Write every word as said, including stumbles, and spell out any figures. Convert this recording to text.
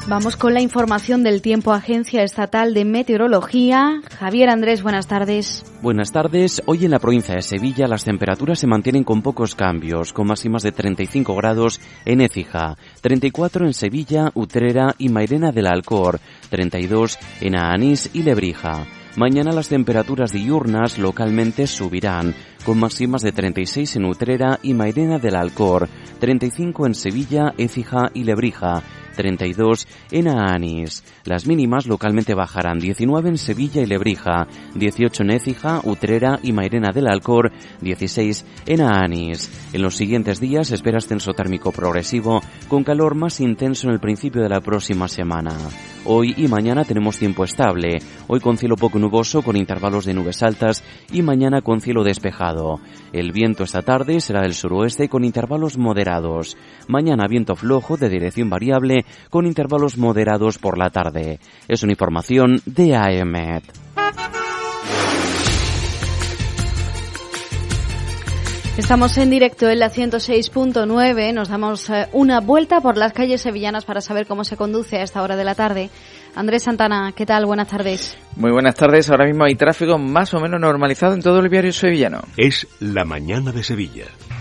Vamos con la información del tiempo. Agencia Estatal de Meteorología. Javier Andrés, buenas tardes. Buenas tardes. Hoy en la provincia de Sevilla las temperaturas se mantienen con pocos cambios, con máximas de treinta y cinco grados en Écija, treinta y cuatro en Sevilla, Utrera y Mairena del Alcor, treinta y dos en Aánís y Lebrija. Mañana las temperaturas diurnas localmente subirán, con máximas de treinta y seis en Utrera y Mairena del Alcor, treinta y cinco en Sevilla, Écija y Lebrija, treinta y dos en Aánís. Las mínimas localmente bajarán, diecinueve en Sevilla y Lebrija, dieciocho en Écija, Utrera y Mairena del Alcor, dieciséis en Aánís. En los siguientes días se espera ascenso térmico progresivo, con calor más intenso en el principio de la próxima semana. Hoy y mañana tenemos tiempo estable, hoy con cielo poco nuboso con intervalos de nubes altas y mañana con cielo despejado. El viento esta tarde será del suroeste con intervalos moderados. Mañana viento flojo de dirección variable con intervalos moderados por la tarde. Es una información de A E M E T. Estamos en directo en la ciento seis punto nueve. Nos damos eh, una vuelta por las calles sevillanas para saber cómo se conduce a esta hora de la tarde. Andrés Santana, ¿qué tal? Buenas tardes. Muy buenas tardes. Ahora mismo hay tráfico más o menos normalizado en todo el viario sevillano. Es la mañana de Sevilla.